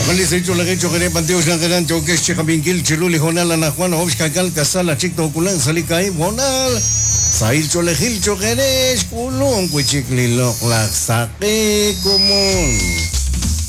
Mali sa ito lagi ito kaya pantiyo sa kanan ito kes siya kabingkil chiluli honal na nakwan hobs kakal kasala chik to kulang salikay honal sa ito lagi ito kaya kulong kuchik lilok laksake kumun.